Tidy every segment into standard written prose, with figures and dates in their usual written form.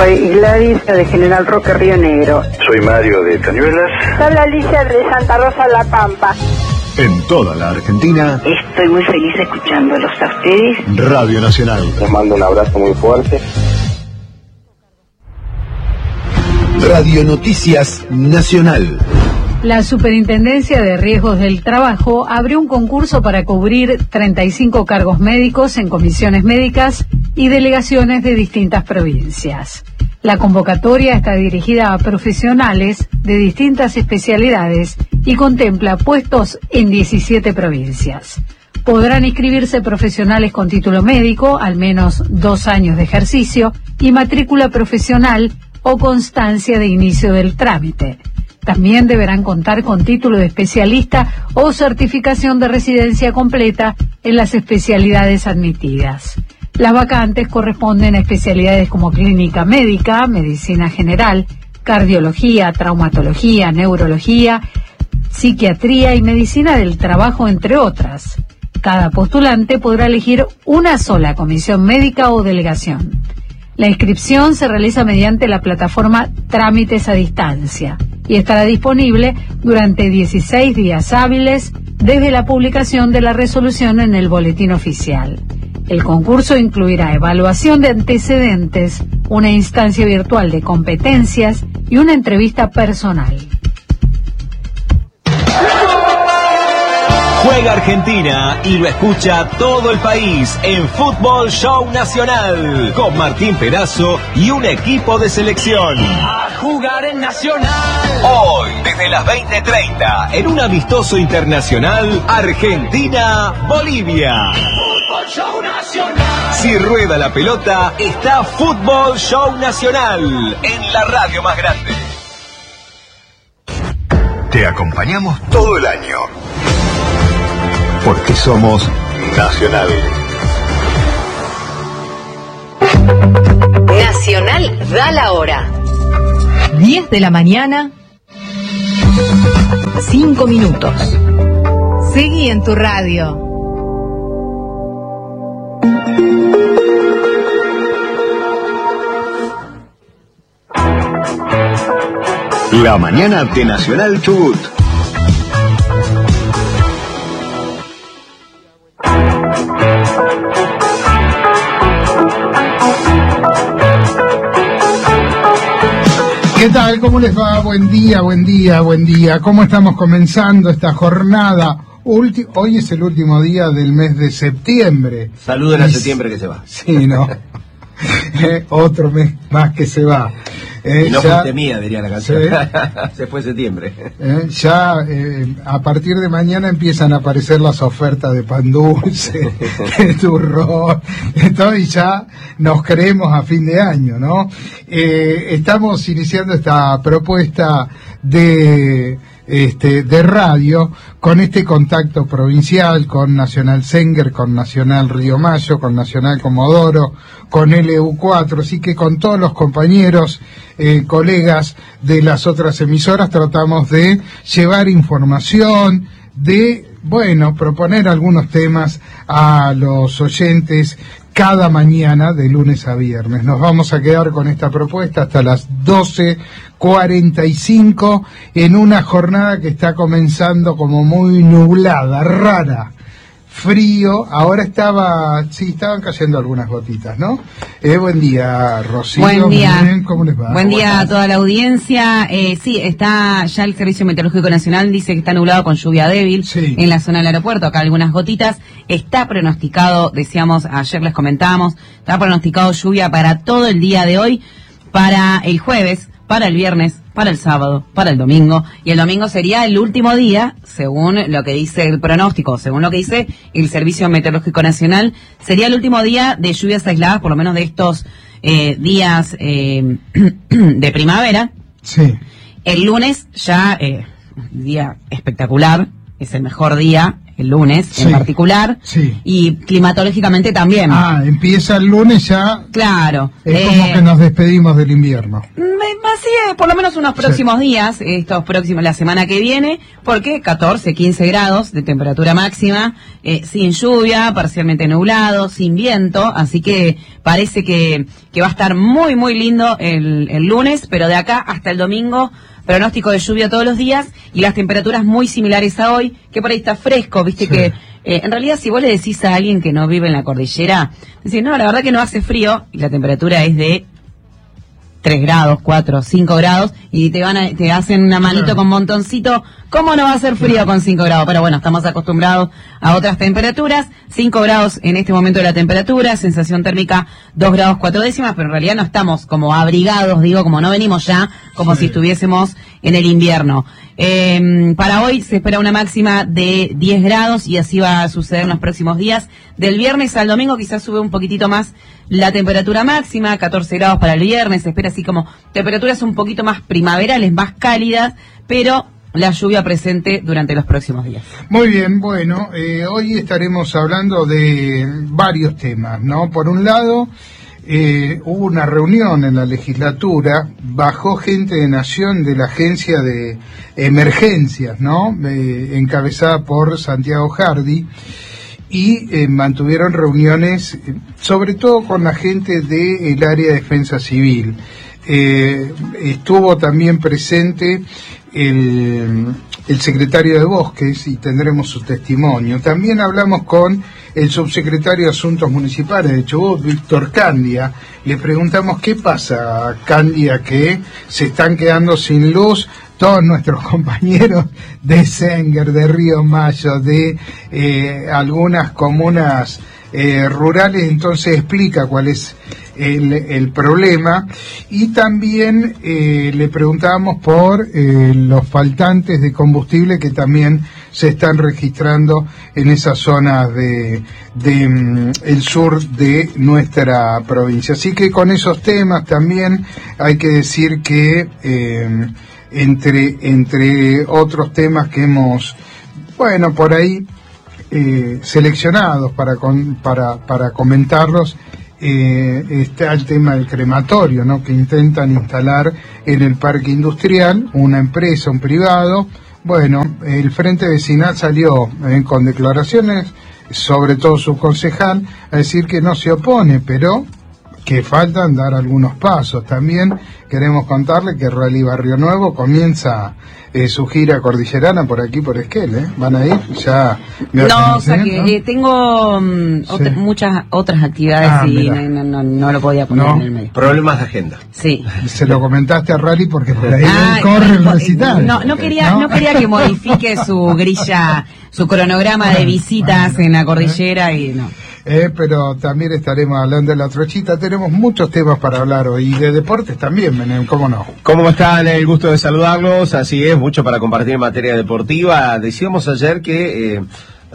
Soy Gladys de General Roque, Río Negro. Soy Mario de Cañuelas. Soy Alicia de Santa Rosa, La Pampa. En toda la Argentina. Estoy muy feliz escuchándolos a ustedes. Radio Nacional. Les mando un abrazo muy fuerte. Radio Noticias Nacional. La Superintendencia de Riesgos del Trabajo abrió un concurso para cubrir 35 cargos médicos en comisiones médicas y delegaciones de distintas provincias. La convocatoria está dirigida a profesionales de distintas especialidades y contempla puestos en 17 provincias. Podrán inscribirse profesionales con título médico, al menos 2 años de ejercicio, y matrícula profesional o constancia de inicio del trámite. También deberán contar con título de especialista o certificación de residencia completa en las especialidades admitidas. Las vacantes corresponden a especialidades como clínica médica, medicina general, cardiología, traumatología, neurología, psiquiatría y medicina del trabajo, entre otras. Cada postulante podrá elegir una sola comisión médica o delegación. La inscripción se realiza mediante la plataforma Trámites a Distancia y estará disponible durante 16 días hábiles desde la publicación de la resolución en el Boletín Oficial. El concurso incluirá evaluación de antecedentes, una instancia virtual de competencias y una entrevista personal. Juega Argentina y lo escucha todo el país en Fútbol Show Nacional con Martín Perazo y un equipo de selección. A jugar en Nacional. Hoy, desde las 20:30, en un amistoso internacional, Argentina-Bolivia. Fútbol Show Nacional. Si rueda la pelota, está Fútbol Show Nacional en la radio más grande. Te acompañamos todo el año. Porque somos Nacional. Nacional da la hora. 10 de la mañana, 5 minutos. Seguí en tu radio. La mañana de Nacional Chubut. ¿Qué tal? ¿Cómo les va? Buen día, buen día, buen día. ¿Cómo estamos comenzando esta jornada? Hoy es el último día del mes de septiembre. Saluden a septiembre que se va. Sí, ¿no? Otro mes más que se va. Y no fuiste mía, diría la canción. ¿Sí? Se fue septiembre. A partir de mañana empiezan a aparecer las ofertas de pan dulce, de turrón, y ya nos creemos a fin de año, ¿no? Estamos iniciando esta propuesta de radio con este contacto provincial, con Nacional Senger, con Nacional Río Mayo, con Nacional Comodoro, con LU4, así que con todos los compañeros, colegas de las otras emisoras tratamos de llevar información, de, proponer algunos temas a los oyentes cada mañana de lunes a viernes. Nos vamos a quedar con esta propuesta hasta las 12:45 en una jornada que está comenzando como muy nublada, rara, frío. Ahora estaban cayendo algunas gotitas, ¿no? Buen día, Rocío. Buen día. Bien, ¿cómo les va? Buen día a toda la audiencia. Sí, está ya el Servicio Meteorológico Nacional, dice que está nublado con lluvia débil en la zona del aeropuerto, acá algunas gotitas. Está pronosticado, decíamos, ayer les comentábamos, está pronosticado lluvia para todo el día de hoy, para el jueves, para el viernes, para el sábado, para el domingo, y el domingo sería el último día, según lo que dice el pronóstico, según lo que dice el Servicio Meteorológico Nacional, sería el último día de lluvias aisladas, por lo menos de estos días de primavera. Sí. El lunes ya, un día espectacular, es el mejor día el lunes en particular, y climatológicamente también. Empieza el lunes ya. Claro. Es como que nos despedimos del invierno. Así es, por lo menos unos próximos días, la semana que viene, porque 14, 15 grados de temperatura máxima, sin lluvia, parcialmente nublado, sin viento, así que parece que va a estar muy, muy lindo el lunes, pero de acá hasta el domingo, pronóstico de lluvia todos los días y las temperaturas muy similares a hoy, que por ahí está fresco, viste que en realidad si vos le decís a alguien que no vive en la cordillera, decís, no, la verdad que no hace frío y la temperatura es de 3 grados, 4, 5 grados y te hacen una manito con montoncito. ¿Cómo no va a ser frío con 5 grados? Pero bueno, estamos acostumbrados a otras temperaturas. 5 grados en este momento de la temperatura, sensación térmica 2 grados 4 décimas, pero en realidad no estamos como abrigados, como no venimos ya, como si estuviésemos en el invierno. Para hoy se espera una máxima de 10 grados y así va a suceder en los próximos días. Del viernes al domingo quizás sube un poquitito más la temperatura máxima, 14 grados para el viernes, se espera así como temperaturas un poquito más primaverales, más cálidas, pero la lluvia presente durante los próximos días. Muy bien, bueno, hoy estaremos hablando de varios temas, ¿no? Por un lado, hubo una reunión en la legislatura, bajó gente de Nación de la Agencia de Emergencias, ¿no? Encabezada por Santiago Hardy, y mantuvieron reuniones, sobre todo con la gente del área de defensa civil. Estuvo también presente el secretario de Bosques y tendremos su testimonio. También hablamos con el subsecretario de Asuntos Municipales de Chubut, Víctor Candia. Le preguntamos qué pasa, Candia, que se están quedando sin luz todos nuestros compañeros de Senger, de Río Mayo, de algunas comunas rurales. Entonces explica cuál es el problema, y también le preguntábamos por los faltantes de combustible que también se están registrando en esas zonas de el sur de nuestra provincia. Así que con esos temas también hay que decir que entre otros temas que hemos, bueno, por ahí seleccionados para comentarlos, está el tema del crematorio, ¿no? Que intentan instalar en el parque industrial, una empresa, un privado. Bueno, el Frente Vecinal salió con declaraciones, sobre todo su concejal, a decir que no se opone, pero que faltan dar algunos pasos. También queremos contarle que Rally Barrio Nuevo comienza su gira cordillerana por aquí, por Esquel, ¿Van a ir? Ya no, o sea que tengo muchas otras actividades y no lo podía poner en el medio. Problemas de agenda. Sí. Se lo comentaste a Rally porque por ahí corre el recital. No quería que modifique su grilla, su cronograma de visitas en la cordillera y no. Pero también estaremos hablando de la trochita. Tenemos muchos temas para hablar hoy, y de deportes también, Menem, ¿cómo no? ¿Cómo están? El gusto de saludarlos. Así es, mucho para compartir en materia deportiva. Decíamos ayer que,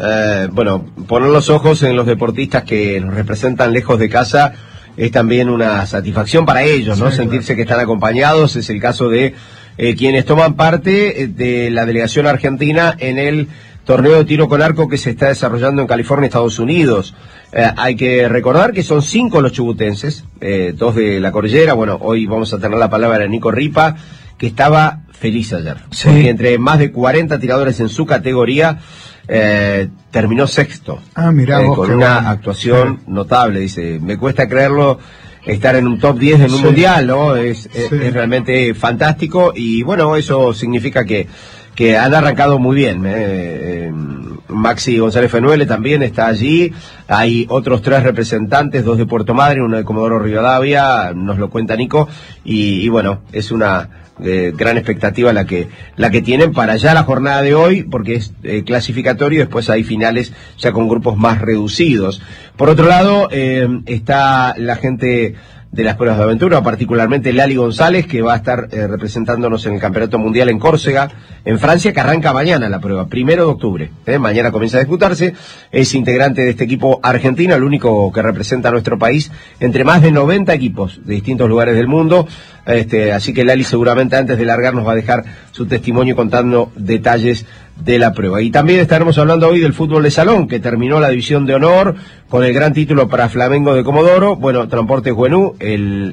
poner los ojos en los deportistas que nos representan lejos de casa es también una satisfacción para ellos, ¿no? Sí, sentirse que están acompañados. Es el caso de quienes toman parte de la delegación argentina en el torneo de tiro con arco que se está desarrollando en California, Estados Unidos. Hay que recordar que son 5 los chubutenses, 2 de la cordillera. Bueno, hoy vamos a tener la palabra de Nico Ripa, que estaba feliz ayer. Sí. Porque entre más de 40 tiradores en su categoría, terminó sexto. Mirá vos, con una actuación notable. Dice, me cuesta creerlo, estar en un top 10 en un mundial, ¿no? Es realmente fantástico, y bueno, eso significa que han arrancado muy bien. Maxi González Fenuele también está allí. Hay otros 3 representantes, 2 de Puerto Madryn, 1 de Comodoro Rivadavia, nos lo cuenta Nico, y bueno, es una gran expectativa la que tienen para ya la jornada de hoy, porque es clasificatorio, y después hay finales ya con grupos más reducidos. Por otro lado, está la gente de las pruebas de aventura, particularmente Lali González, que va a estar representándonos en el Campeonato Mundial en Córcega, en Francia, que arranca mañana la prueba, 1 de octubre. Mañana comienza a disputarse. Es integrante de este equipo argentino, el único que representa a nuestro país entre más de 90 equipos de distintos lugares del mundo. Así que Lali seguramente antes de largar nos va a dejar su testimonio contando detalles de la prueba. Y también estaremos hablando hoy del fútbol de salón, que terminó la división de honor con el gran título para Flamengo de Comodoro. Bueno, Transportes Juvenú, el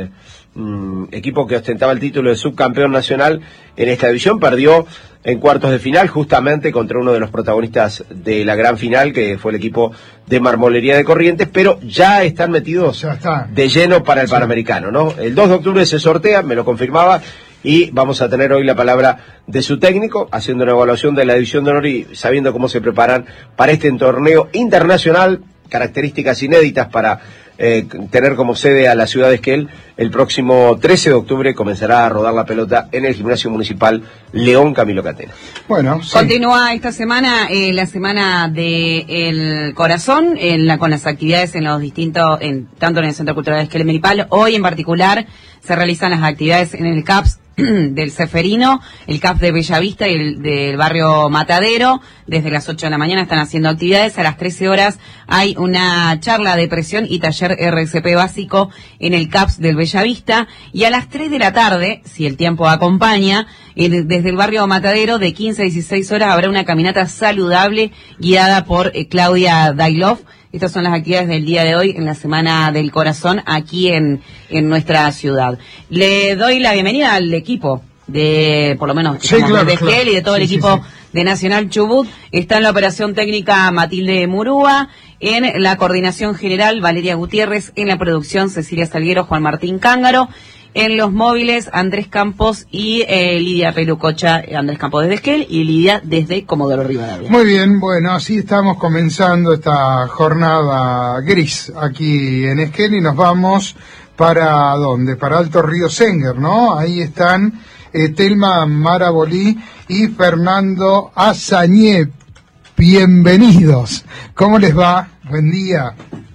equipo que ostentaba el título de subcampeón nacional en esta división, perdió en cuartos de final justamente contra uno de los protagonistas de la gran final, que fue el equipo de Marmolería de Corrientes, pero ya están metidos de lleno para el Panamericano, ¿no? El 2 de octubre se sortea, me lo confirmaba, y vamos a tener hoy la palabra de su técnico, haciendo una evaluación de la división de honor y sabiendo cómo se preparan para este torneo internacional, características inéditas para tener como sede a la ciudad de Esquel. El próximo 13 de octubre comenzará a rodar la pelota en el gimnasio municipal León Camilo Catena. Bueno, sí. Continúa esta semana la semana del corazón, con las actividades en los distintos, tanto en el Centro Cultural de Esquel Municipal. Hoy en particular se realizan las actividades en el CAPS del Ceferino, el CAP de Bellavista y el del barrio Matadero. Desde las 8 de la mañana están haciendo actividades. A las 13 horas hay una charla de presión y taller RCP básico en el CAPS del Bellavista. Y a las 3 de la tarde, si el tiempo acompaña, desde el barrio Matadero, de 15 a 16 horas, habrá una caminata saludable guiada por Claudia Dailov. Estas son las actividades del día de hoy en la Semana del Corazón aquí en nuestra ciudad. Le doy la bienvenida al equipo de, por lo menos, de Esquel y de todo el equipo de Nacional Chubut. Está en la operación técnica Matilde Murúa, en la coordinación general Valeria Gutiérrez, en la producción Cecilia Salguero, Juan Martín Cángaro. En los móviles, Andrés Campos y Lidia Pelucocha, Andrés Campos desde Esquel y Lidia desde Comodoro Rivadavia. Muy bien, bueno, así estamos comenzando esta jornada gris aquí en Esquel y nos vamos para ¿dónde? Para Alto Río Senguer, ¿no? Ahí están Telma Marabolí y Fernando Azañé. Bienvenidos. ¿Cómo les va? Buen día.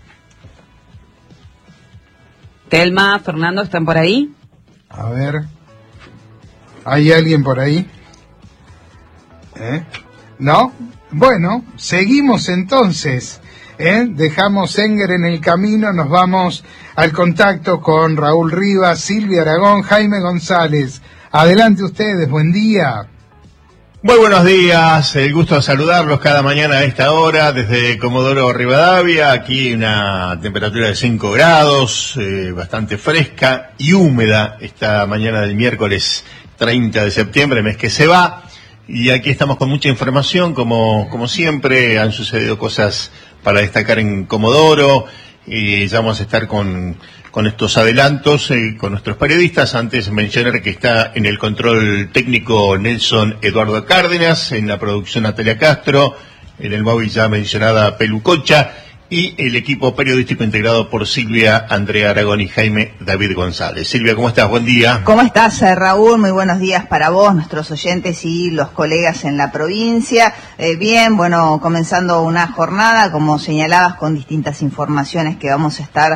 Telma, Fernando, ¿están por ahí? A ver. ¿Hay alguien por ahí? ¿No? Bueno, seguimos entonces. Dejamos Senguer en el camino, nos vamos al contacto con Raúl Rivas, Silvia Aragón, Jaime González. Adelante ustedes, buen día. Muy buenos días, el gusto de saludarlos cada mañana a esta hora desde Comodoro Rivadavia. Aquí una temperatura de 5 grados, bastante fresca y húmeda esta mañana del miércoles 30 de septiembre, mes que se va. Y aquí estamos con mucha información, como siempre. Han sucedido cosas para destacar en Comodoro y ya vamos a estar con estos adelantos con nuestros periodistas. Antes mencionar que está en el control técnico Nelson Eduardo Cárdenas, en la producción Natalia Castro, en el móvil ya mencionada Pelucocha, y el equipo periodístico integrado por Silvia Andrea Aragón y Jaime David González. Silvia, ¿cómo estás? Buen día. ¿Cómo estás, Raúl? Muy buenos días para vos, nuestros oyentes y los colegas en la provincia. Bien, bueno, comenzando una jornada, como señalabas, con distintas informaciones que vamos a estar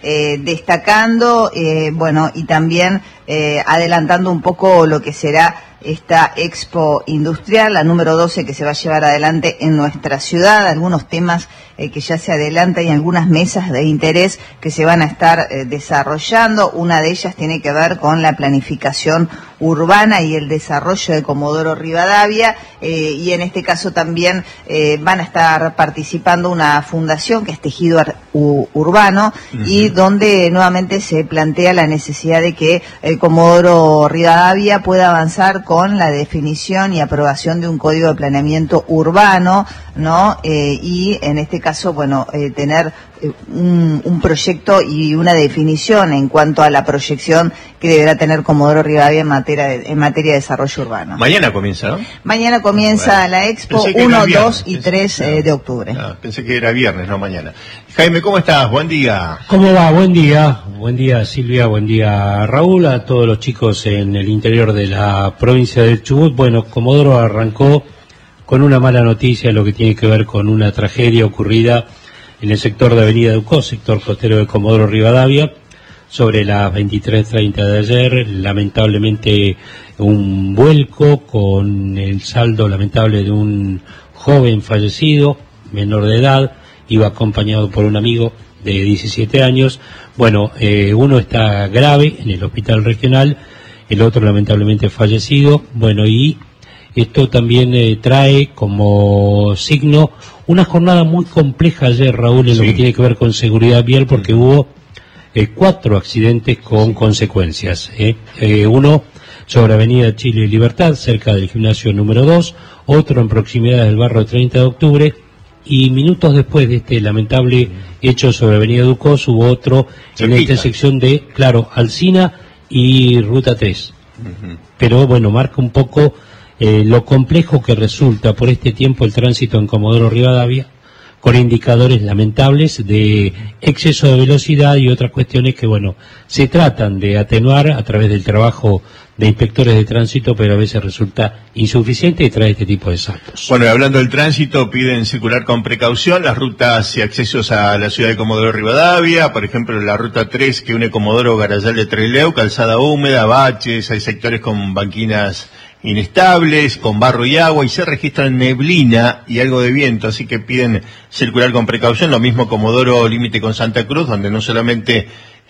destacando, bueno, y también adelantando un poco lo que será esta Expo Industrial, la número 12 que se va a llevar adelante en nuestra ciudad, algunos temas que ya se adelantan y algunas mesas de interés que se van a estar desarrollando. Una de ellas tiene que ver con la planificación urbana y el desarrollo de Comodoro Rivadavia, y en este caso también van a estar participando una fundación que es Tejido Urbano, y donde nuevamente se plantea la necesidad de que Comodoro Rivadavia pueda avanzar con la definición y aprobación de un código de planeamiento urbano, ¿no? Y en este caso, bueno, tener un proyecto y una definición en cuanto a la proyección que deberá tener Comodoro Rivadavia en materia de desarrollo urbano. Mañana comienza, ¿no? Mañana comienza la Expo, 1, 2 y 3 de octubre. Pensé que era viernes, no mañana. Jaime, ¿cómo estás? Buen día. ¿Cómo va? Buen día Silvia, buen día Raúl, a todos los chicos en el interior de la provincia del Chubut. Bueno, Comodoro arrancó con una mala noticia, lo que tiene que ver con una tragedia ocurrida en el sector de Avenida Ducó, sector costero de Comodoro Rivadavia, sobre las 23:30 de ayer. Lamentablemente un vuelco con el saldo lamentable de un joven fallecido, menor de edad, iba acompañado por un amigo de 17 años. Bueno, uno está grave en el hospital regional, el otro lamentablemente fallecido. Bueno, y Esto también trae como signo una jornada muy compleja ayer, Raúl, en lo que tiene que ver con seguridad vial, porque hubo 4 accidentes con consecuencias. Uno sobre Avenida Chile y Libertad, cerca del gimnasio número 2, otro en proximidad del barrio 30 de octubre, y minutos después de este lamentable hecho sobre Avenida Ducos, hubo otro en la intersección de, Alsina y Ruta 3. Pero bueno, marca un poco lo complejo que resulta por este tiempo el tránsito en Comodoro Rivadavia, con indicadores lamentables de exceso de velocidad y otras cuestiones que, se tratan de atenuar a través del trabajo de inspectores de tránsito, pero a veces resulta insuficiente y trae este tipo de saltos. Bueno, y hablando del tránsito, piden circular con precaución las rutas y accesos a la ciudad de Comodoro Rivadavia, por ejemplo, la ruta 3 que une Comodoro Garayal de Trelew, calzada húmeda, baches, hay sectores con banquinas inestables, con barro y agua, y se registra neblina y algo de viento, así que piden circular con precaución. Lo mismo Comodoro límite con Santa Cruz, donde no solamente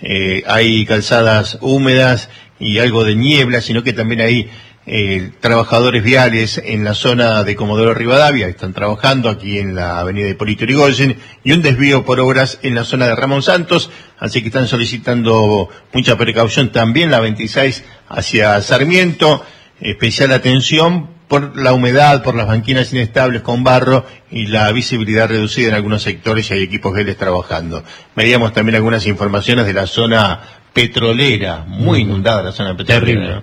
hay calzadas húmedas y algo de niebla, sino que también hay trabajadores viales en la zona de Comodoro Rivadavia, están trabajando aquí en la avenida Hipólito Yrigoyen, y un desvío por obras en la zona de Ramón Santos, así que están solicitando mucha precaución. También la 26 hacia Sarmiento, especial atención por la humedad, por las banquinas inestables con barro y la visibilidad reducida en algunos sectores, y hay equipos viales trabajando. Veíamos también algunas informaciones de la zona petrolera, muy inundada la zona petrolera,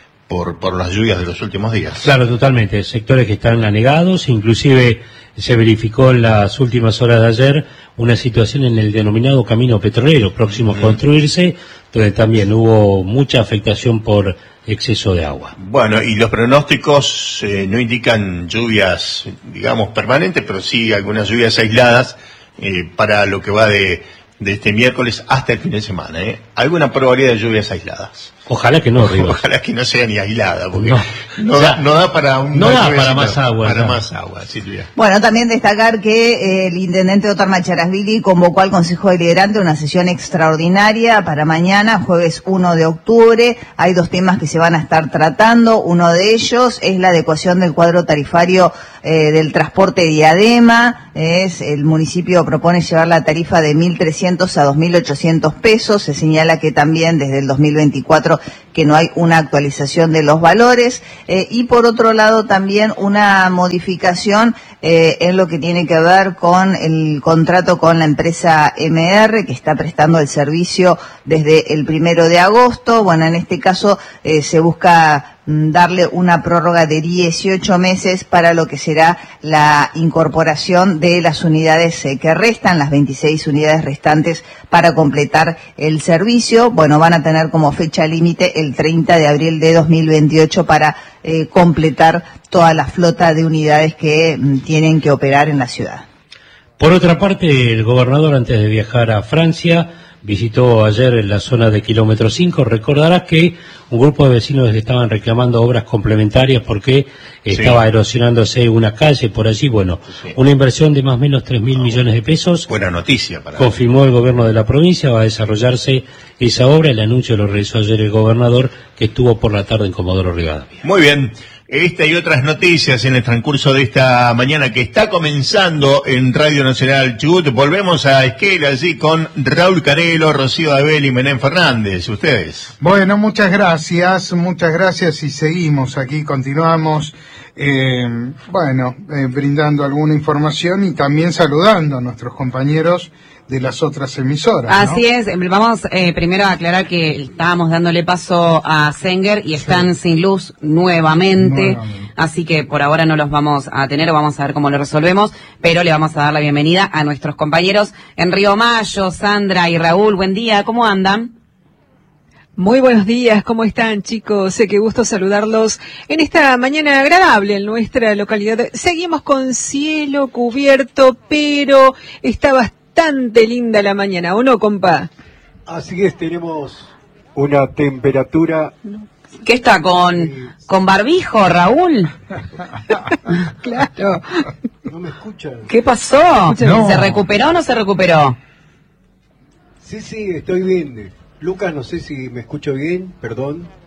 por las lluvias de los últimos días. Claro, totalmente, sectores que están anegados, inclusive se verificó en las últimas horas de ayer una situación en el denominado camino petrolero, próximo a construirse, donde también hubo mucha afectación por exceso de agua. Bueno, y los pronósticos no indican lluvias, digamos, permanentes, pero sí algunas lluvias aisladas para lo que va de este miércoles hasta el fin de semana. Alguna probabilidad de lluvias aisladas. Ojalá que no, Rivas. Ojalá que no sea ni aislada, porque no da para un... No da para más agua. Para más agua, Silvia. Bueno, también destacar que el intendente Otar Macharasvili convocó al Consejo Deliberante una sesión extraordinaria para mañana, jueves 1 de octubre. Hay 2 temas que se van a estar tratando. Uno de ellos es la adecuación del cuadro tarifario del transporte Diadema. El municipio propone llevar la tarifa de 1.300 a 2.800 pesos. Se señala que también desde el 2024 que no hay una actualización de los valores, y por otro lado también una modificación en lo que tiene que ver con el contrato con la empresa MR, que está prestando el servicio desde el 1 de agosto. Bueno, en este caso se busca darle una prórroga de 18 meses para lo que será la incorporación de las unidades que restan, las 26 unidades restantes para completar el servicio. Bueno, van a tener como fecha límite el 30 de abril de 2028 para completar toda la flota de unidades que tienen que operar en la ciudad. Por otra parte, el gobernador, antes de viajar a Francia, visitó ayer en la zona de kilómetro 5. Recordarás que un grupo de vecinos estaban reclamando obras complementarias porque estaba erosionándose una calle por allí. Bueno, una inversión de más o menos 3.000 millones de pesos. Buena noticia para... Confirmó el gobierno de la provincia, va a desarrollarse esa obra. El anuncio lo realizó ayer el gobernador, que estuvo por la tarde en Comodoro Rivadavia. Muy bien. Esta y otras noticias en el transcurso de esta mañana que está comenzando en Radio Nacional Chubut. Volvemos a Esquel allí con Raúl Canelo, Rocío Abel y Menem Fernández. Ustedes. Bueno, muchas gracias y seguimos aquí, continuamos, brindando alguna información y también saludando a nuestros compañeros de las otras emisoras, ¿no? Así es, vamos primero a aclarar que estábamos dándole paso a Senger y están sin luz nuevamente, así que por ahora no los vamos a tener, vamos a ver cómo lo resolvemos, pero le vamos a dar la bienvenida a nuestros compañeros en Río Mayo, Sandra y Raúl. Buen día, ¿cómo andan? Muy buenos días, ¿cómo están, chicos? Qué gusto saludarlos en esta mañana agradable en nuestra localidad. Seguimos con cielo cubierto, pero está bastante linda la mañana, ¿o no, compa? Así es, tenemos una temperatura... ¿Qué está, con barbijo, Raúl? Claro. No me escuchan. ¿Qué pasó? No. ¿Se recuperó o no se recuperó? Sí, estoy bien. Lucas, no sé si me escucho bien, perdón.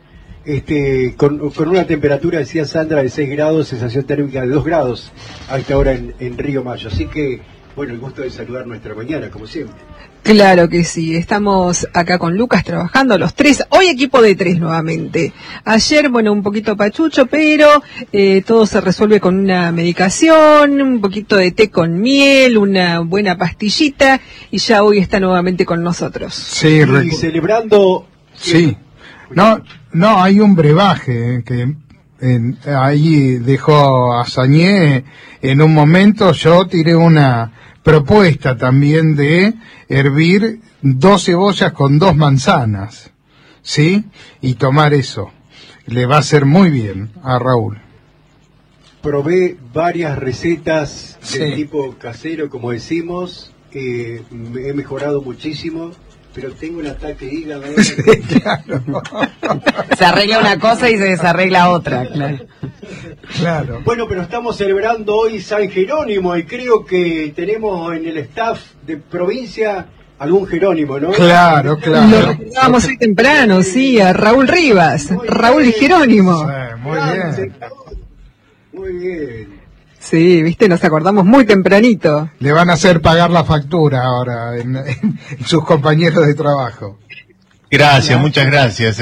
con una temperatura, decía Sandra, de 6 grados, sensación térmica de 2 grados a esta hora en Río Mayo. Así que, bueno, el gusto de saludar nuestra mañana, como siempre. Claro que sí, estamos acá con Lucas trabajando los tres, hoy equipo de 3 nuevamente. Ayer, bueno, un poquito pachucho, pero todo se resuelve con una medicación, un poquito de té con miel, una buena pastillita, y ya hoy está nuevamente con nosotros. Sí, y celebrando... Sí, no, hay un brebaje que ahí dejó a Sañé en un momento. Yo tiré una propuesta también de hervir 2 cebollas con 2 manzanas, ¿sí? Y tomar eso. Le va a hacer muy bien a Raúl. Probé varias recetas de tipo casero, como decimos. He mejorado muchísimo, pero tengo un ataque de hígado. Claro. Se arregla una cosa y se desarregla otra, Claro. Bueno, pero estamos celebrando hoy San Jerónimo y creo que tenemos en el staff de provincia algún Jerónimo, ¿no? Claro. Lo recordábamos hoy temprano, sí, a Raúl Rivas, Raúl y Jerónimo. Muy bien. Muy bien. Sí, viste, nos acordamos muy tempranito. Le van a hacer pagar la factura ahora en sus compañeros de trabajo. Gracias, muchas gracias.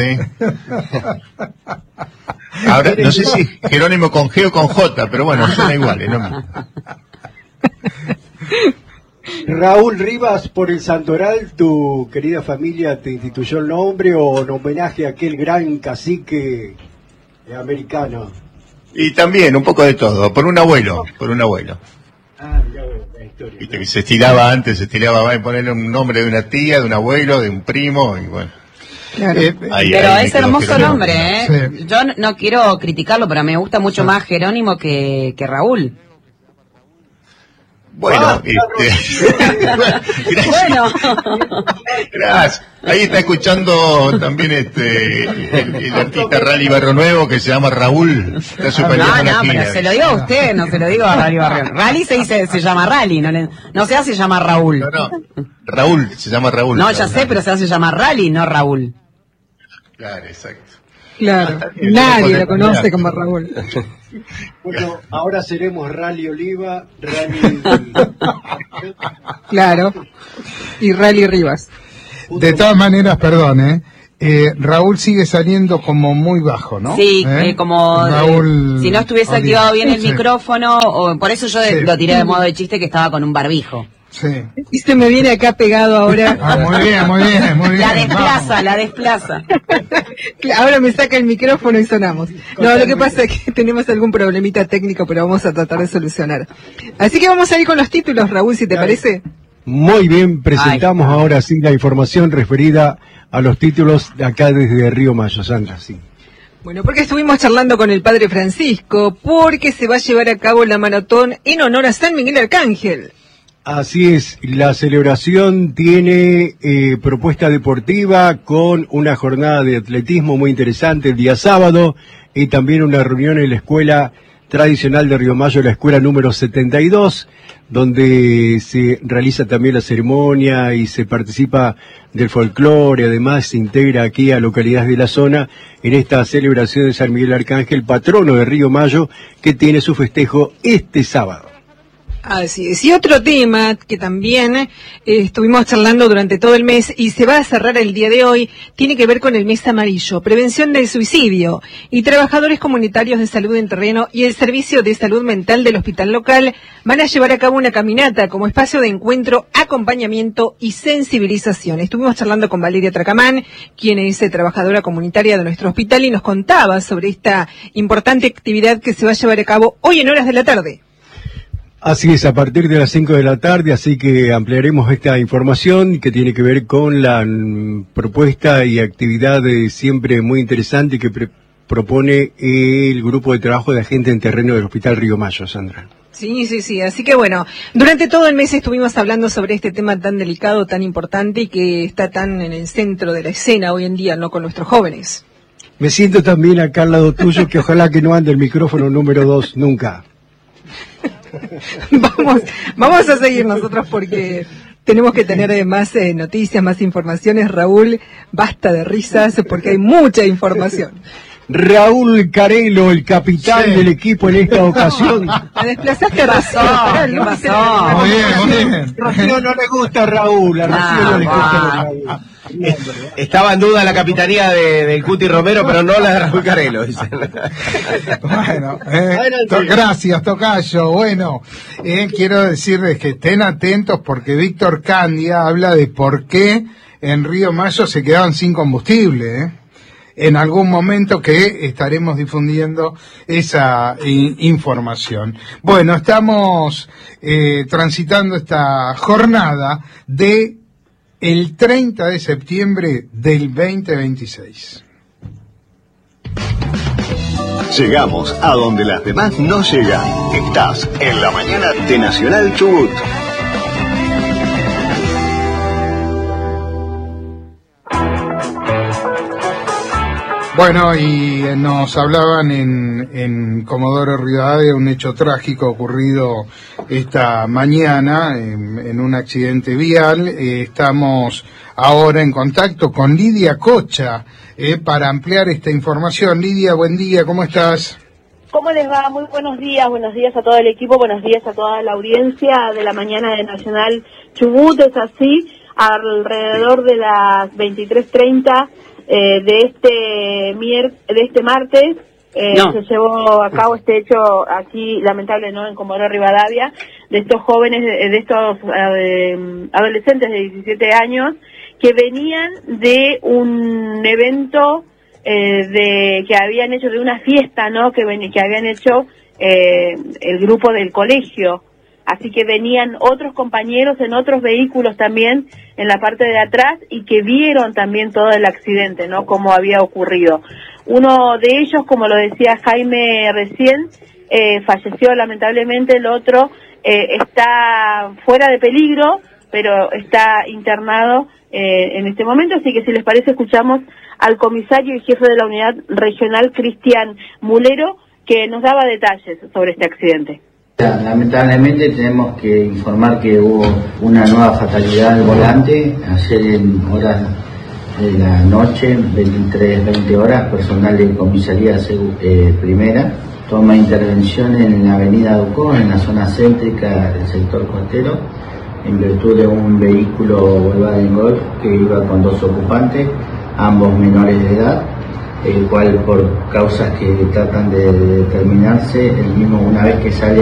Ahora, no sé si Jerónimo con G o con J, pero bueno, suena igual, ¿no? Raúl Rivas, por el Santoral, ¿tu querida familia te instituyó el nombre o en homenaje a aquel gran cacique americano? Y también, un poco de todo, por un abuelo. Ah, mirá, la historia. Viste que se estiraba antes, va a ponerle un nombre de una tía, de un abuelo, de un primo, y bueno. Claro. Pero es hermoso nombre, ¿eh? Sí. Yo no quiero criticarlo, pero me gusta mucho más Jerónimo que Raúl. Bueno, Bueno. Gracias. Ahí está escuchando también el artista Rally Barrio Nuevo que se llama Raúl. Está supervisando No, pero se lo digo a usted, no se lo digo a Rally Barrio. Rally se llama Rally, no se hace llamar Raúl. No. Raúl, se llama Raúl. No, ya sé, pero se hace llamar Rally, no Raúl. Claro, exacto. Claro, nadie lo conoce como Raúl. Bueno, ahora seremos Rally Oliva, Rally... Claro, y Rally Rivas. De todas maneras, perdón, Raúl sigue saliendo como muy bajo, ¿no? Sí, como Raúl si no estuviese activado bien el micrófono, o por eso yo lo tiré de modo de chiste que estaba con un barbijo. Sí. Y se me viene acá pegado ahora. Muy bien. La desplaza. Ahora me saca el micrófono y sonamos. No, lo que pasa es que tenemos algún problemita técnico, pero vamos a tratar de solucionar. Así que vamos a ir con los títulos, Raúl, si te parece. Muy bien, presentamos ahora sí la información referida a los títulos de acá desde Río Mayo, Sandra, sí. Bueno, porque estuvimos charlando con el Padre Francisco, porque se va a llevar a cabo la maratón en honor a San Miguel Arcángel. Así es, la celebración tiene propuesta deportiva con una jornada de atletismo muy interesante el día sábado y también una reunión en la escuela tradicional de Río Mayo, la escuela número 72, donde se realiza también la ceremonia y se participa del folclore, además se integra aquí a localidades de la zona en esta celebración de San Miguel Arcángel, patrono de Río Mayo, que tiene su festejo este sábado. Así es. Y otro tema que también estuvimos charlando durante todo el mes y se va a cerrar el día de hoy, tiene que ver con el mes amarillo, prevención del suicidio. Y trabajadores comunitarios de salud en terreno y el servicio de salud mental del hospital local van a llevar a cabo una caminata como espacio de encuentro, acompañamiento y sensibilización. Estuvimos charlando con Valeria Tracamán, quien es trabajadora comunitaria de nuestro hospital y nos contaba sobre esta importante actividad que se va a llevar a cabo hoy en horas de la tarde. Así es, a partir de las 5 de la tarde, así que ampliaremos esta información que tiene que ver con la propuesta y actividad siempre muy interesante que propone el grupo de trabajo de agente en terreno del Hospital Río Mayo, Sandra. Sí, así que bueno, durante todo el mes estuvimos hablando sobre este tema tan delicado, tan importante y que está tan en el centro de la escena hoy en día, ¿no?, con nuestros jóvenes. Me siento también acá al lado tuyo, que ojalá que no ande el micrófono número 2 nunca. Vamos a seguir nosotros porque tenemos que tener más noticias, más informaciones. Raúl, basta de risas porque hay mucha información. Raúl Carelo, el capitán del equipo en esta ocasión. Me desplazaste a Rocío. ¿Qué pasó? Muy bien, muy bien. Rocío no le gusta a Raúl, a Rocío no le gusta a Raúl. Estaba en duda la capitanía del Cuti Romero, pero no la de Raúl Carelo, dicen. Bueno, gracias, tocayo. Bueno, quiero decirles que estén atentos porque Víctor Candia habla de por qué en Río Mayo se quedaban sin combustible, En algún momento que estaremos difundiendo esa información. Bueno, estamos transitando esta jornada de el 30 de septiembre del 2026. Llegamos a donde las demás no llegan. Estás en la mañana de Nacional Chubut. Bueno, y nos hablaban en Comodoro Rivadavia un hecho trágico ocurrido esta mañana en un accidente vial. Estamos ahora en contacto con Lidia Cocha para ampliar esta información. Lidia, buen día, ¿cómo estás? ¿Cómo les va? Muy buenos días a todo el equipo, buenos días a toda la audiencia de la mañana de Nacional Chubut. Es así, alrededor de las 23:30 de este martes se llevó a cabo este hecho aquí, lamentable, ¿no?, en Comodoro Rivadavia, de estos jóvenes, de estos adolescentes de 17 años que venían de un evento que habían hecho, de una fiesta, ¿no?, que habían hecho el grupo del colegio. Así que venían otros compañeros en otros vehículos también en la parte de atrás y que vieron también todo el accidente, ¿no?, cómo había ocurrido. Uno de ellos, como lo decía Jaime recién, falleció lamentablemente. El otro está fuera de peligro, pero está internado en este momento. Así que si les parece, escuchamos al comisario y jefe de la unidad regional, Cristian Mulero, que nos daba detalles sobre este accidente. Lamentablemente tenemos que informar que hubo una nueva fatalidad al volante. Ayer en horas de la noche, 23:20 horas, personal de comisaría primera toma intervención en la avenida Ducó, en la zona céntrica del sector costero, en virtud de un vehículo Volkswagen Golf que iba con dos ocupantes, ambos menores de edad, el cual, por causas que tratan de determinarse, el mismo, una vez que sale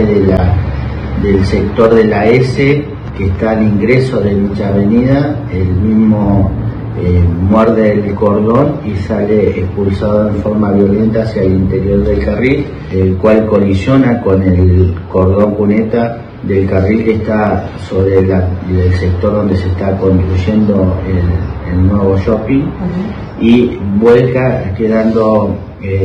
del sector de la S, que está al ingreso de dicha avenida, el mismo muerde el cordón y sale expulsado en forma violenta hacia el interior del carril, el cual colisiona con el cordón cuneta del carril que está sobre el sector donde se está construyendo el nuevo shopping, y vuelca quedando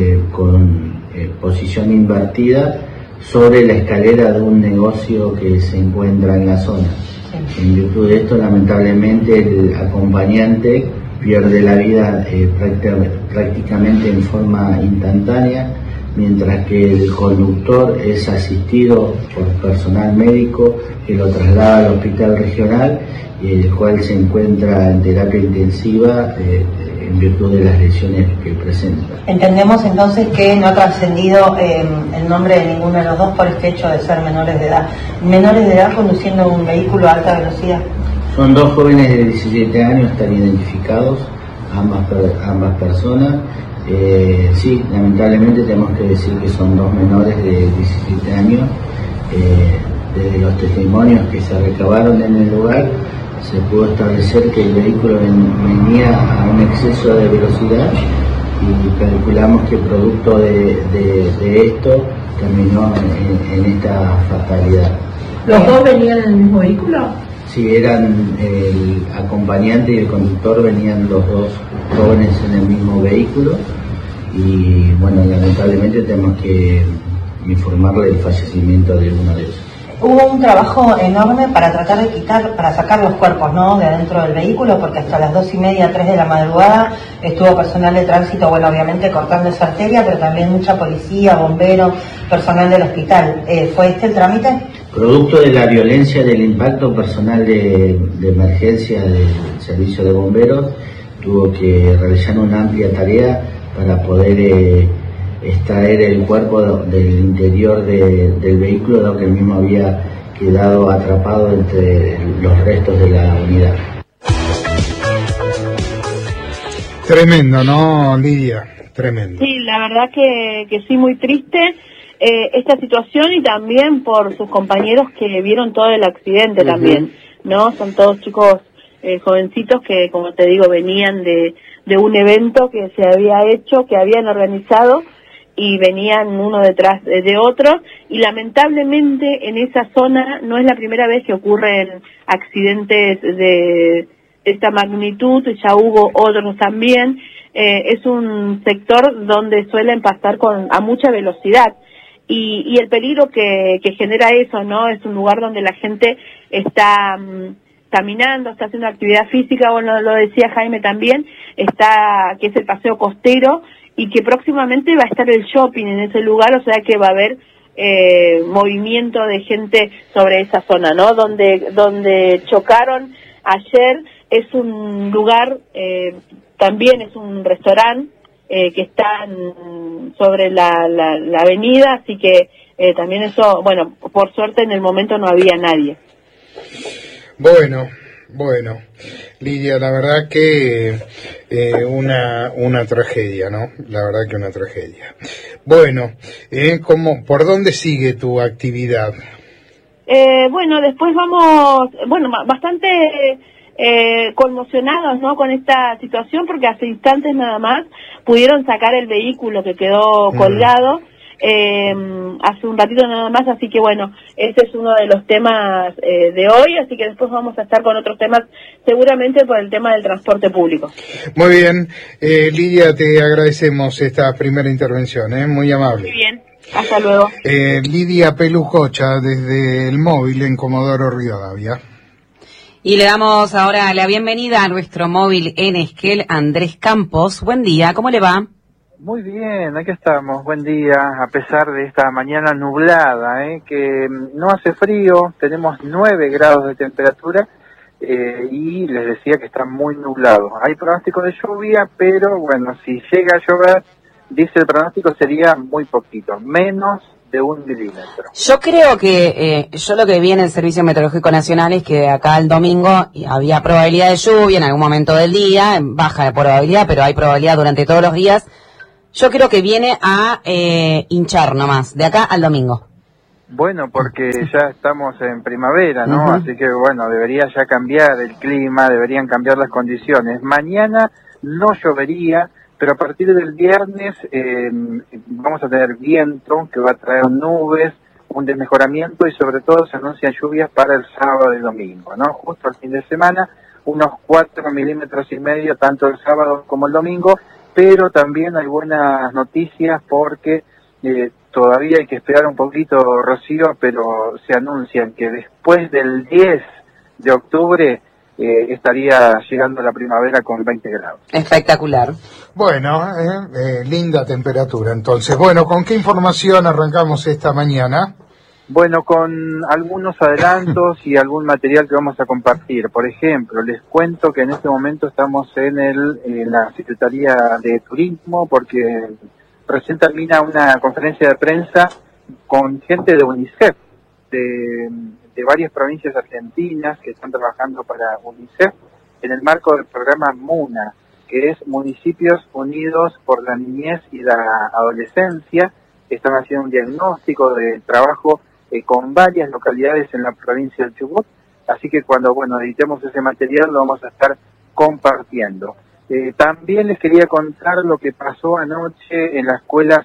con posición invertida sobre la escalera de un negocio que se encuentra en la zona. En virtud de esto, lamentablemente, el acompañante pierde la vida prácticamente en forma instantánea, mientras que el conductor es asistido por personal médico que lo traslada al hospital regional, y el cual se encuentra en terapia intensiva en virtud de las lesiones que presenta. Entendemos entonces que no ha trascendido el nombre de ninguno de los dos por este hecho de ser menores de edad. Menores de edad conduciendo un vehículo a alta velocidad. Son dos jóvenes de 17 años, están identificados, ambas personas. Sí, lamentablemente tenemos que decir que son dos menores de 17 años. Desde los testimonios que se recabaron en el lugar, se pudo establecer que el vehículo venía a un exceso de velocidad, y calculamos que producto de esto terminó en esta fatalidad. ¿Los dos venían en el mismo vehículo? Sí, eran el acompañante y el conductor, venían los dos jóvenes en el mismo vehículo, y bueno, lamentablemente tenemos que informarle del fallecimiento de uno de ellos. Hubo un trabajo enorme para tratar de para sacar los cuerpos, ¿no?, de adentro del vehículo, porque hasta las 2:30, 3 de la madrugada estuvo personal de tránsito, bueno, obviamente cortando esa arteria, pero también mucha policía, bomberos, personal del hospital. ¿Fue este el trámite? Producto de la violencia del impacto, personal de emergencia del servicio de bomberos tuvo que realizar una amplia tarea para poder extraer el cuerpo del interior del vehículo, dado que el mismo había quedado atrapado entre los restos de la unidad. Tremendo, ¿no, Lidia? Tremendo. Sí, la verdad que sí, muy triste esta situación, y también por sus compañeros que vieron todo el accidente también, ¿no? Son todos chicos jovencitos que, como te digo, venían de un evento que se había hecho, que habían organizado, y venían uno detrás de otro, y lamentablemente en esa zona no es la primera vez que ocurren accidentes de esta magnitud, ya hubo otros también. Es un sector donde suelen pasar a mucha velocidad, y el peligro que genera eso, ¿no? Es un lugar donde la gente está caminando, está haciendo actividad física, bueno, lo decía Jaime también, que es el paseo costero, y que próximamente va a estar el shopping en ese lugar, o sea que va a haber movimiento de gente sobre esa zona, ¿no? Donde chocaron ayer. Es un lugar, también es un restaurante que está sobre la avenida, así que también eso, bueno, por suerte en el momento no había nadie. Bueno, Lidia, la verdad que una tragedia, ¿no? La verdad que una tragedia. Bueno, ¿por dónde sigue tu actividad? Bueno, después vamos, bastante conmocionados, ¿no? Con esta situación, porque hace instantes nada más pudieron sacar el vehículo que quedó colgado. Hace un ratito nada más, así que bueno, ese es uno de los temas de hoy, así que después vamos a estar con otros temas, seguramente por el tema del transporte público. Muy bien, Lidia, te agradecemos esta primera intervención, muy amable. Muy bien, hasta luego. Lidia Pelujocha, desde el móvil en Comodoro Rivadavia. Y le damos ahora la bienvenida a nuestro móvil en Esquel, Andrés Campos. Buen día, ¿cómo le va? Muy bien, aquí estamos, buen día, a pesar de esta mañana nublada, que no hace frío, tenemos 9 grados de temperatura y les decía que está muy nublado. Hay pronóstico de lluvia, pero bueno, si llega a llover, dice el pronóstico, sería muy poquito, menos de 1 milímetro. Yo creo que, yo lo que vi en el Servicio Meteorológico Nacional es que acá el domingo había probabilidad de lluvia en algún momento del día, baja de probabilidad, pero hay probabilidad durante todos los días. Yo creo que viene a hinchar nomás, de acá al domingo. Bueno, porque ya estamos en primavera, ¿no? Así que bueno, debería ya cambiar el clima, deberían cambiar las condiciones. Mañana no llovería, pero a partir del viernes vamos a tener viento que va a traer nubes, un desmejoramiento, y sobre todo se anuncian lluvias para el sábado y domingo, ¿no? Justo al fin de semana, unos 4,5 milímetros, tanto el sábado como el domingo, pero también hay buenas noticias porque todavía hay que esperar un poquito, Rocío, pero se anuncian que después del 10 de octubre estaría llegando la primavera con 20 grados. Espectacular. Bueno, linda temperatura. Entonces, bueno, ¿con qué información arrancamos esta mañana? Bueno, con algunos adelantos y algún material que vamos a compartir. Por ejemplo, les cuento que en este momento estamos en la Secretaría de Turismo, porque recién termina una conferencia de prensa con gente de UNICEF, de varias provincias argentinas que están trabajando para UNICEF en el marco del programa MUNA, que es Municipios Unidos por la Niñez y la Adolescencia. Están haciendo un diagnóstico de trabajo con varias localidades en la provincia del Chubut, así que cuando editemos ese material lo vamos a estar compartiendo. También les quería contar lo que pasó anoche en la escuela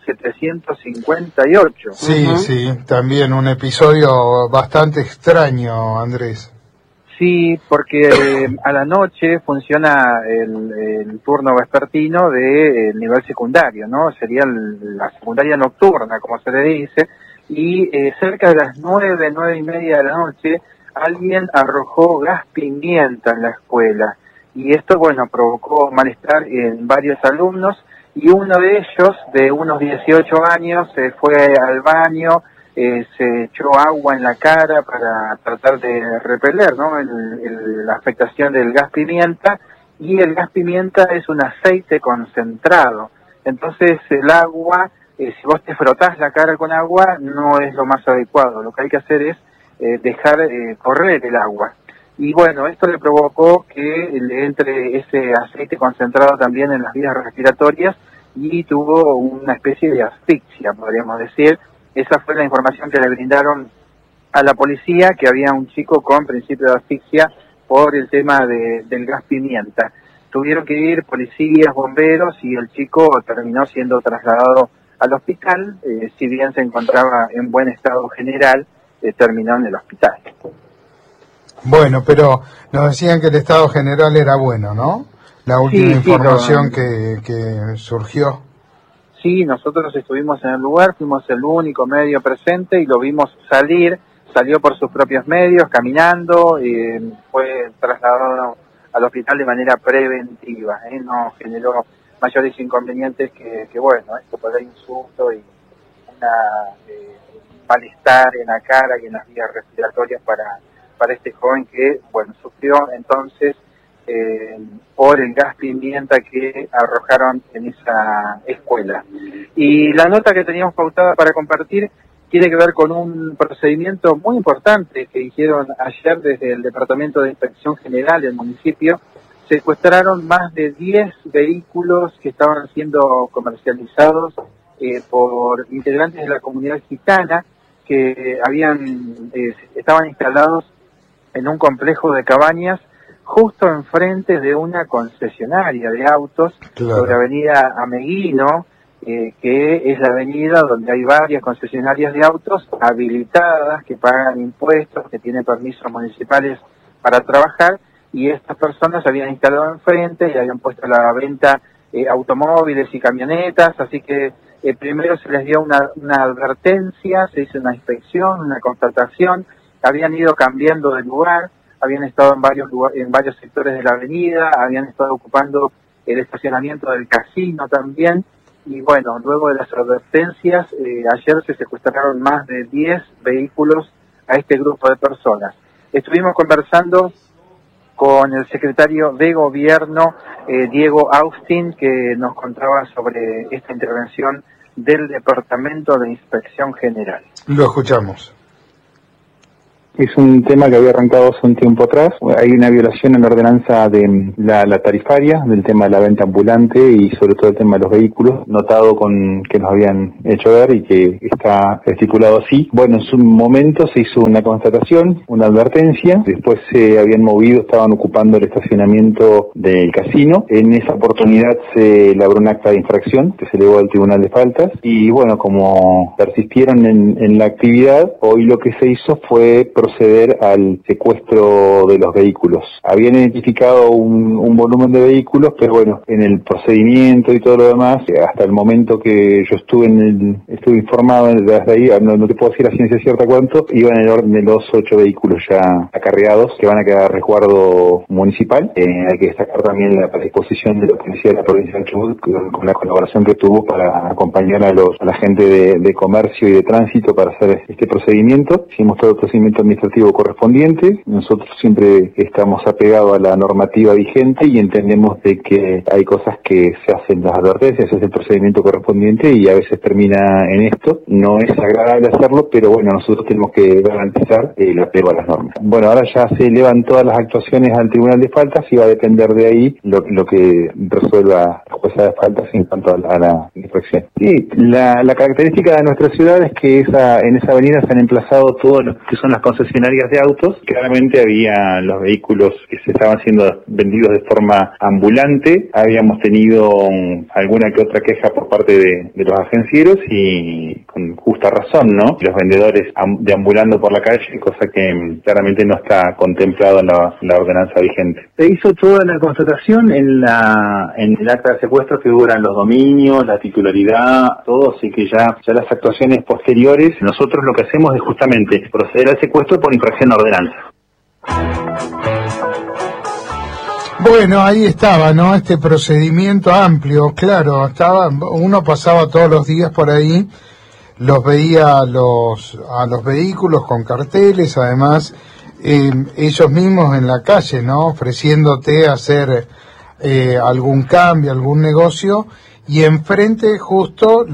758. Sí, también un episodio bastante extraño, Andrés. Sí, porque a la noche funciona el turno vespertino del nivel secundario, ¿no? Sería la secundaria nocturna, como se le dice, y cerca de las 9:30 de la noche, alguien arrojó gas pimienta en la escuela. Y esto, provocó malestar en varios alumnos, y uno de ellos, de unos 18 años, se fue al baño, se echó agua en la cara para tratar de repeler, ¿no? La afectación del gas pimienta, y el gas pimienta es un aceite concentrado, Entonces el agua, si vos te frotás la cara con agua, no es lo más adecuado. Lo que hay que hacer es dejar correr el agua. Y bueno, esto le provocó que le entre ese aceite concentrado también en las vías respiratorias y tuvo una especie de asfixia, podríamos decir. Esa fue la información que le brindaron a la policía, que había un chico con principio de asfixia por el tema del gas pimienta. Tuvieron que ir policías, bomberos, y el chico terminó siendo trasladado al hospital. Si bien se encontraba en buen estado general, terminó en el hospital. Bueno, pero nos decían que el estado general era bueno, ¿no? La última información que surgió. Sí, nosotros estuvimos en el lugar, fuimos el único medio presente y lo vimos salir. Salió por sus propios medios, caminando, fue trasladado al hospital de manera preventiva, no generó mayores inconvenientes que bueno, esto puede dar un susto y un malestar en la cara y en las vías respiratorias para este joven que, bueno, sufrió entonces por el gas pimienta que arrojaron en esa escuela. Y la nota que teníamos pautada para compartir tiene que ver con un procedimiento muy importante que hicieron ayer desde el Departamento de Inspección General del municipio. Secuestraron más de 10 vehículos que estaban siendo comercializados por integrantes de la comunidad gitana que estaban instalados en un complejo de cabañas justo enfrente de una concesionaria de autos sobre Avenida Ameguino, que es la avenida donde hay varias concesionarias de autos habilitadas, que pagan impuestos, que tienen permisos municipales para trabajar, y estas personas habían instalado enfrente y habían puesto a la venta automóviles y camionetas, así que primero se les dio una advertencia, se hizo una inspección, una constatación, habían ido cambiando de lugar, habían estado en varios sectores de la avenida, habían estado ocupando el estacionamiento del casino también, y bueno, luego de las advertencias, ayer se secuestraron más de 10 vehículos a este grupo de personas. Estuvimos conversando con el secretario de Gobierno, Diego Austin, que nos contaba sobre esta intervención del Departamento de Inspección General. Lo escuchamos. Es un tema que había arrancado hace un tiempo atrás. Hay una violación en la ordenanza de la tarifaria, del tema de la venta ambulante y sobre todo el tema de los vehículos, notado con que nos habían hecho ver y que está estipulado así. Bueno, en su momento se hizo una constatación, una advertencia, después se habían movido, estaban ocupando el estacionamiento del casino. En esa oportunidad se elaboró un acta de infracción que se elevó al Tribunal de Faltas y bueno, como persistieron en la actividad, hoy lo que se hizo fue proceder al secuestro de los vehículos. Habían identificado un volumen de vehículos, pero bueno, en el procedimiento y todo lo demás, hasta el momento que yo estuve informado desde ahí, no te puedo decir a ciencia cierta cuánto, iban en el orden de los 8 vehículos ya acarreados que van a quedar a resguardo municipal. Hay que destacar también la predisposición de la policía de la provincia de Chubut con la colaboración que tuvo para acompañar a la gente de comercio y de tránsito para hacer este procedimiento. Hicimos todo el procedimiento administrativo correspondiente. Nosotros siempre estamos apegados a la normativa vigente y entendemos de que hay cosas que se hacen las advertencias, se hace el procedimiento correspondiente y a veces termina en esto. No es agradable hacerlo, pero bueno, nosotros tenemos que garantizar el apego a las normas. Bueno, ahora ya se elevan todas las actuaciones al Tribunal de Faltas y va a depender de ahí lo que resuelva la jueza de faltas en cuanto a la infracción. Sí, la característica de nuestra ciudad es que en esa avenida se han emplazado todo lo que son las concesionarias de autos. Claramente había los vehículos que se estaban siendo vendidos de forma ambulante. Habíamos tenido alguna que otra queja por parte de los agencieros y con justa razón, ¿no? Los vendedores deambulando por la calle, cosa que claramente no está contemplado en la ordenanza vigente. Se hizo toda la constatación en el acta de secuestro, que duran los dominios, la titularidad, todo, así que ya las actuaciones posteriores, nosotros lo que hacemos es justamente proceder al secuestro por infracción a ordenanza. Bueno, ahí estaba, ¿no? Este procedimiento amplio, claro, uno pasaba todos los días por ahí, los veía a los vehículos con carteles, además ellos mismos en la calle, ¿no? Ofreciéndote hacer algún cambio, algún negocio, y enfrente justo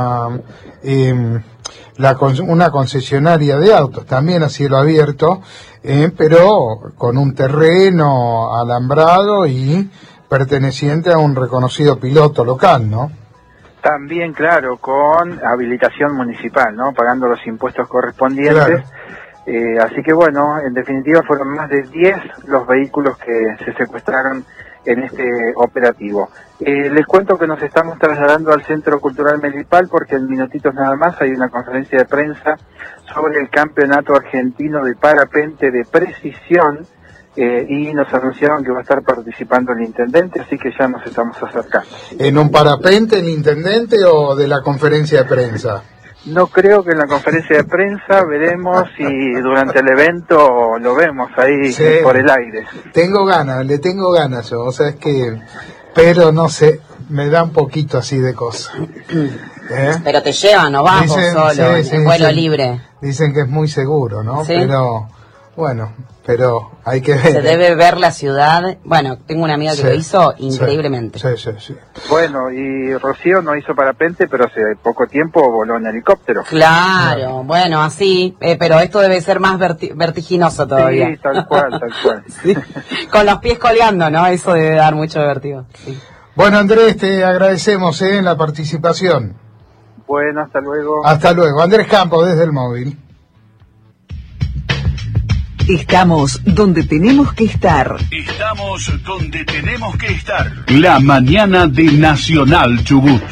una concesionaria de autos, también a cielo abierto, pero con un terreno alambrado y perteneciente a un reconocido piloto local, ¿no? También, claro, con habilitación municipal, ¿no? Pagando los impuestos correspondientes. Claro. Así que bueno, en definitiva fueron más de 10 los vehículos que se secuestraron en este operativo. Les cuento que nos estamos trasladando al Centro Cultural Melipal porque en minutitos nada más hay una conferencia de prensa sobre el Campeonato Argentino de Parapente de Precisión, y nos anunciaron que va a estar participando el intendente, así que ya nos estamos acercando. ¿En un parapente el intendente o de la conferencia de prensa? No creo que en la conferencia de prensa, veremos si durante el evento lo vemos ahí, sí, por el aire. Le tengo ganas yo, o sea, es que, pero no sé, me da un poquito así de cosa. Pero te llevan, no vas vos solo, en vuelo libre. Dicen que es muy seguro, ¿no? ¿Sí? Pero, bueno, pero hay que ver. Se debe ver la ciudad. Bueno, tengo una amiga que lo hizo increíblemente. Sí. Bueno, y Rocío no hizo parapente, pero hace poco tiempo voló en helicóptero. Claro, bueno, así, pero esto debe ser más vertiginoso todavía. Sí, tal cual. Sí. Con los pies colgando, ¿no? Eso debe dar mucho vértigo. Sí. Bueno, Andrés, te agradecemos en la participación. Bueno, hasta luego. Hasta luego. Andrés Campos, desde el móvil. Estamos donde tenemos que estar. Estamos donde tenemos que estar. La mañana de Nacional Chubut.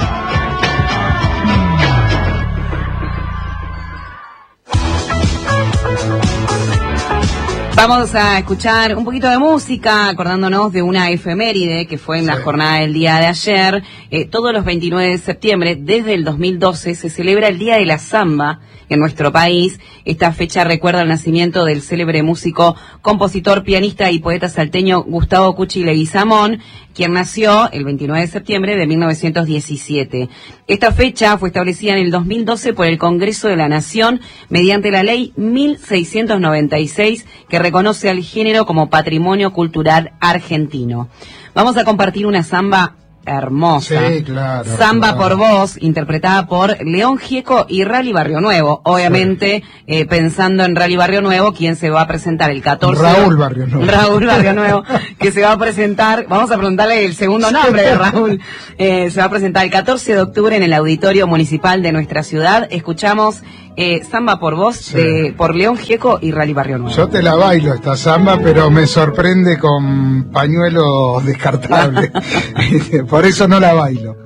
Vamos a escuchar un poquito de música, acordándonos de una efeméride que fue en la jornada del día de ayer. Todos los 29 de septiembre, desde el 2012, se celebra el Día de la Samba en nuestro país. Esta fecha recuerda el nacimiento del célebre músico, compositor, pianista y poeta salteño Gustavo Cuchi Leguizamón, quien nació el 29 de septiembre de 1917. Esta fecha fue establecida en el 2012 por el Congreso de la Nación mediante la Ley 1696, que reconoce al género como patrimonio cultural argentino. Vamos a compartir una samba hermosa. Sí, claro. Samba por Vos, interpretada por León Gieco y Rally Barrio Nuevo. Obviamente, pensando en Rally Barrio Nuevo, quien se va a presentar el 14... Raúl Barrio Nuevo, que se va a presentar, vamos a preguntarle el segundo nombre de Raúl. Se va a presentar el 14 de octubre en el Auditorio Municipal de nuestra ciudad. Escuchamos Samba por Vos, por León Gieco y Rally Barrio Nuevo. Yo te la bailo esta samba, pero me sorprende con pañuelos descartables. Por eso no la bailo.